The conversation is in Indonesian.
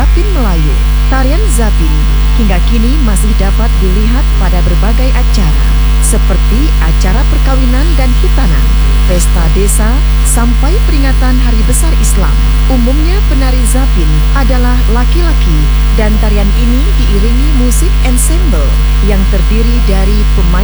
Zapin Melayu. Tarian Zapin hingga kini masih dapat dilihat pada berbagai acara, seperti acara perkawinan dan hitanan, pesta desa, sampai peringatan Hari Besar Islam. Umumnya penari Zapin adalah laki-laki dan tarian ini diiringi musik ensemble yang terdiri dari pemain